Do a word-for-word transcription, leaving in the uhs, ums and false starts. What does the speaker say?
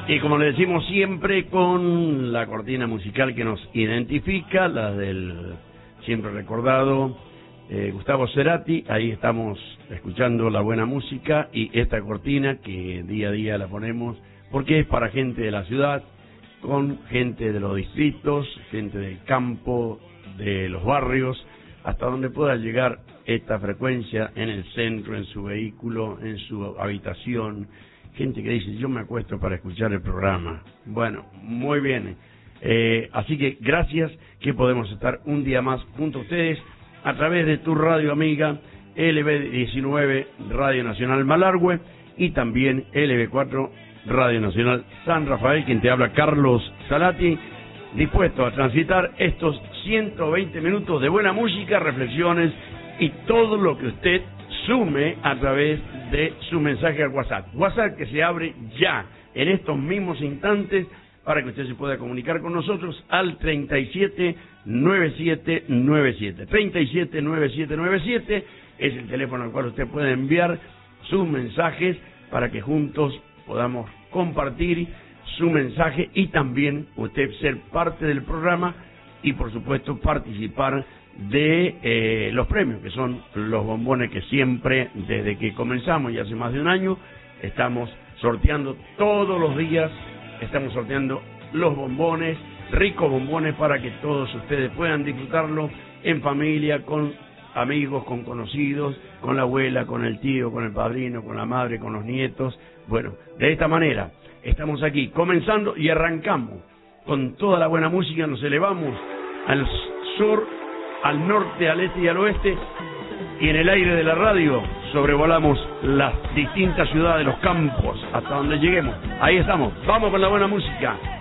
Y como le decimos siempre, con la cortina musical que nos identifica, la del siempre recordado eh, Gustavo Cerati. Ahí estamos escuchando la buena música y esta cortina que día a día la ponemos porque es para gente de la ciudad, con gente de los distritos, gente del campo, de los barrios, hasta donde pueda llegar esta frecuencia, en el centro, en su vehículo, en su habitación. Gente que dice, yo me acuesto para escuchar el programa. Bueno, muy bien. Eh, así que gracias que podemos estar un día más junto a ustedes a través de tu radio amiga L B diecinueve Radio Nacional Malargüe y también L B cuatro Radio Nacional San Rafael, quien te habla Carlos Salati, dispuesto a transitar estos ciento veinte minutos de buena música, reflexiones y todo lo que usted sume a través de su mensaje al WhatsApp. WhatsApp que se abre ya, en estos mismos instantes, para que usted se pueda comunicar con nosotros al treinta y siete noventa y siete noventa y siete. treinta y siete noventa y siete noventa y siete es el teléfono al cual usted puede enviar sus mensajes para que juntos podamos compartir su mensaje y también usted ser parte del programa y por supuesto participar de eh, los premios, que son los bombones que siempre, desde que comenzamos y hace más de un año, estamos sorteando todos los días, estamos sorteando los bombones, ricos bombones para que todos ustedes puedan disfrutarlo en familia, con amigos, con conocidos, con la abuela, con el tío, con el padrino, con la madre, con los nietos. Bueno, de esta manera estamos aquí comenzando y arrancamos con toda la buena música, nos elevamos al sur, al norte, al este y al oeste, y en el aire de la radio sobrevolamos las distintas ciudades, los campos, hasta donde lleguemos. Ahí estamos, vamos con la buena música.